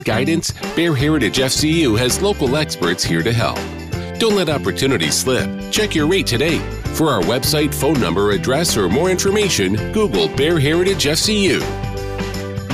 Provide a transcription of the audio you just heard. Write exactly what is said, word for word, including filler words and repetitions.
guidance, Bear Heritage F C U has local experts here to help. Don't let opportunities slip. Check your rate today. For our website, phone number, address, or more information, Google Bear Heritage F C U.